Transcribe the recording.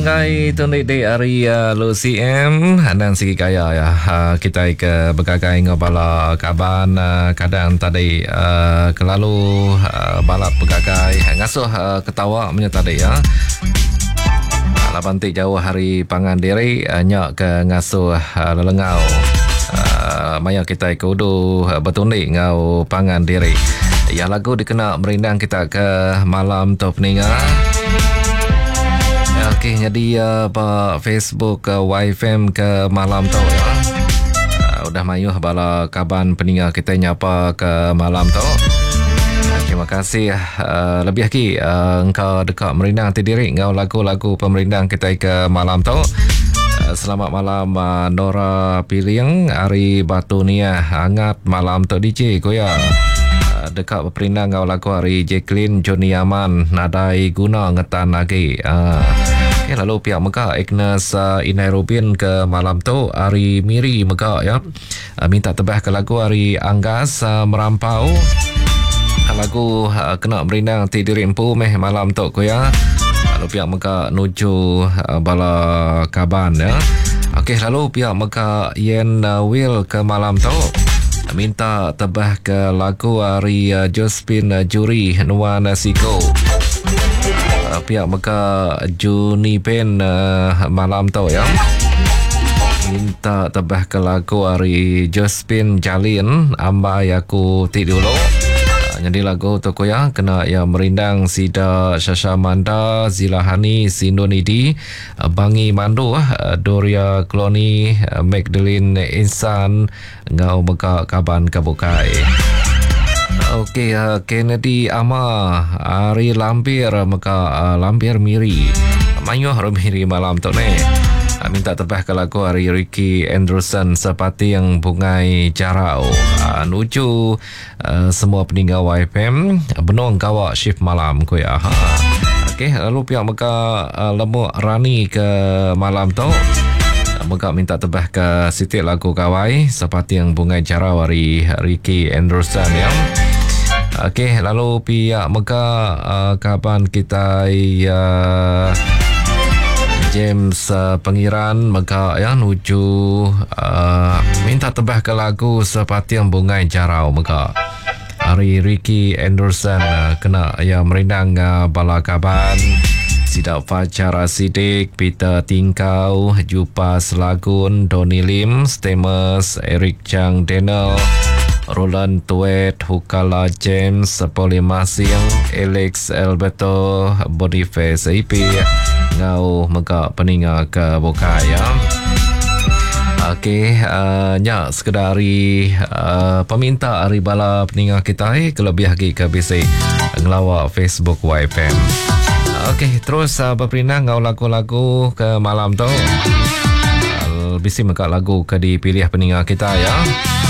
Ngai tunai de ari lo CM dan segi kaya ya kita ke bergagai ngabala kaban kadang tadi kelalu balap bergagai ngasuh ketawa menyata de ya. Labantik jauh hari pangan diri nyak ke ngasuh lelengau. Maya kita ke udu bertundi ngau pangan diri. Ya lagu dikena merindang kita ke malam top ninga. Okey, jadi apa Facebook YFM ke malam tu ya. Udah mayuh bala kaban peninga kita nyapa ke malam tu. Terima kasih lebih lagi engkau dekat merindang ti diri ngau lagu-lagu pemerindang kita ke malam tu. Selamat malam Nora Piliang, Ari Batunia, hangat malam tu DJ koya. Dekat berperindang ngau lagu hari Jacqueline Johnny Aman nadai guna ngetan lagi. Okay, lalu pihak Mekah Agnes Inai Rubin ke malam tu hari Miri Mekah ya. Minta tebah ke lagu hari Anggas Merampau. Lagu kena berindang ti diri empu meh malam tu ko ya. Lalu pihak Mekah nuju bala kaban ya. Okey, lalu pihak Mekah Yen Will ke malam tu minta tebah ke lagu hari Josephine Juri Nuan Siko. Pihak Mekah Juni Pen malam tu ya. Minta tebah ke lagu hari Josephine Jalin Amba Yaku Ti dulu. Jadi lagu tu ya kena ya merindang Sida Shashamanda Zilahani Sindonidi Bangi Mandu Doria Kloni Magdalene Insan ngau Mekah kaban kabukai. Okey, Kennedy Ama Ari Lampir Mekah Lampir Miri Mayuh Miri malam tu ni. Minta tebah ke lagu hari Ricky Anderson Sepati yang bungai jarau. Nuju semua peninggal YFM benong kawak shift malam ko ya. Okey, lalu pihak Mekah Lemuk Rani ke malam tu. Mekah minta tebah ke Siti lagu kawai Sepati yang bungai jarau hari Ricky Anderson ya. Okey, lalu pihak Mekah kapan kita James Pengiran Mekah ya nuju minta tebah ke lagu Sepati yang bungai jarau Mekah. Hari Ricky Anderson kena ya merindang bala kaban. Sidak Fajar Sidik, Peter Tingkau, Jupa Selagun, Donny Lim, Stemus, Eric Chang Daniel, Roland Tuet, Hukala James, Polimasing, Alex Alberto, Boniface IP, ngau Mekah peninga ke Bokaya. Okey, nya sekedari peminta hari bala peninga kita kelebih lagi ke BC ngelawak Facebook YFM. Okey, terus berperindang ngau lagu-lagu ke malam tu. BC Mekah lagu ke dipilih peninga kita ya.